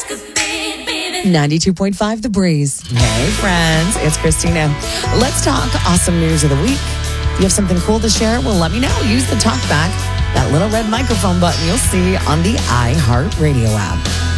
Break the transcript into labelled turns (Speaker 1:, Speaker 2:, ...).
Speaker 1: 92.5 The Breeze. Hey, friends. It's Christina. Let's talk awesome news of the week. If you have something cool to share, well, let me know. Use the talkback, that little red microphone button you'll see on the iHeartRadio app.